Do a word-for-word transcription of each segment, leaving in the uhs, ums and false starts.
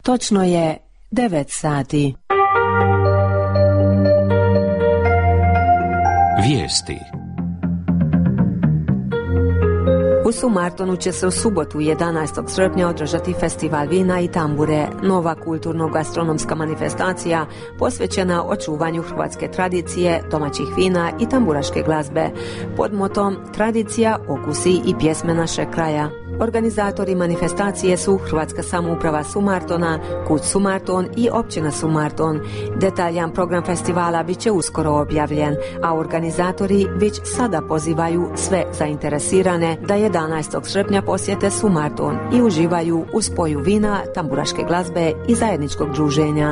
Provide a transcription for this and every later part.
Točno je devet sati. Vijesti. U Sumartonu će se u subotu jedanaestog srpnja održati festival vina i tambure, nova kulturno-gastronomska manifestacija posvećena očuvanju hrvatske tradicije, domaćih vina i tamburaške glazbe, pod motom Tradicija, okusi i pjesme našeg kraja. Organizatori manifestacije su Hrvatska samouprava Sumartona, Kuć Sumarton i Općina Sumarton. Detaljan program festivala bit će uskoro objavljen, a organizatori već sada pozivaju sve zainteresirane da jedanaestog srpnja posjete Sumarton i uživaju u spoju vina, tamburaške glazbe i zajedničkog druženja.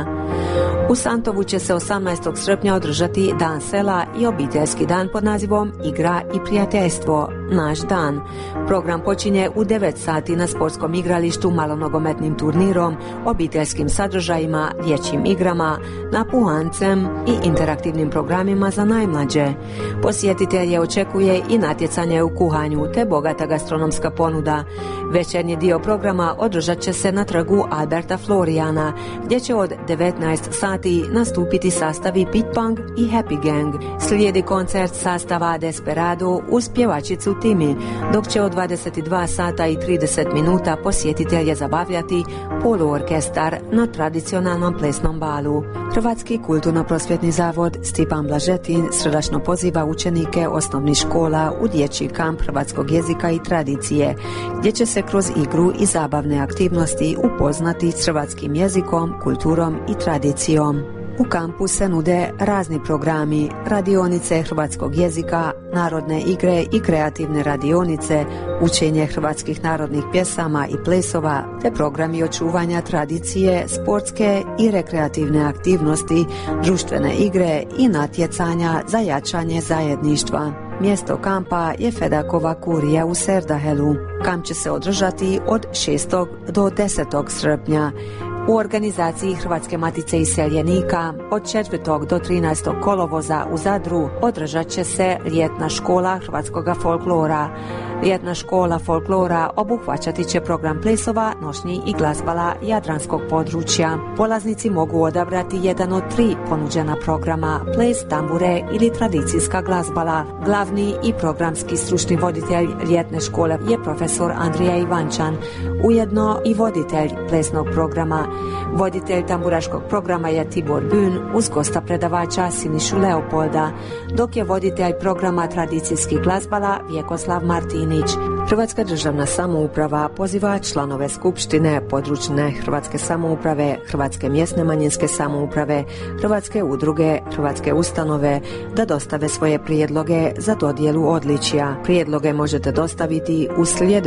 U Santovu će se osamnaestog srpnja održati Dan sela i obiteljski dan pod nazivom Igra i prijateljstvo, naš dan. Program počinje u devet sati na sportskom igralištu malonogometnim turnirom, obiteljskim sadržajima, dječjim igrama, napuhancem i interaktivnim programima za najmlađe. Posjetitelje očekuje i natjecanje u kuhanju te bogata gastronomska ponuda. Večernji dio programa održat će se na trgu Alberta Florijana, gdje će od devetnaest sati nastupiti sastavi Pit Pong i Happy Gang. Slijedi koncert sastava Desperado uz pjevačicu Timi, dok će od dvadeset dva sata i trideset minuta posjetitelje zabavljati poluorkestar na tradicionalnom plesnom balu. Hrvatski kulturno-prosvjetni zavod Stipan Blažetin srdačno poziva učenike osnovnih škola u dječji kamp hrvatskog jezika i tradicije, gdje će se kroz igru i zabavne aktivnosti upoznati s hrvatskim jezikom, kulturom i tradicijom. U kampu se nude razni programi, radionice hrvatskog jezika, narodne igre i kreativne radionice, učenje hrvatskih narodnih pjesama i plesova, te programi očuvanja tradicije, sportske i rekreativne aktivnosti, društvene igre i natjecanja za jačanje zajedništva. Mjesto kampa je Fedakova kurija u Serdahelu. Kamp će se održati od šestog do desetog srpnja. U organizaciji Hrvatske matice iseljenika od četvrtog do trinaestog kolovoza u Zadru održat će se ljetna škola hrvatskog folklora. Ljetna škola folklora obuhvaćati će program plesova, nošnji i glazbala jadranskog područja. Polaznici mogu odabrati jedan od tri ponuđena programa: ples, tambure ili tradicijska glazbala. Glavni i programski stručni voditelj ljetne škole je profesor Andrija Ivančan, ujedno i voditelj plesnog programa. Voditelj tamburaškog programa je Tibor Bün uz gosta predavača Sinišu Leopolda, dok je voditelj programa tradicijskih glazbala Vjekoslav Martinić. Hrvatska državna samouprava poziva članove skupštine, područne hrvatske samouprave, hrvatske mjesne manjinske samouprave, hrvatske udruge, hrvatske ustanove da dostave svoje prijedloge za dodjelu odličja. Prijedloge možete dostaviti u sljedećem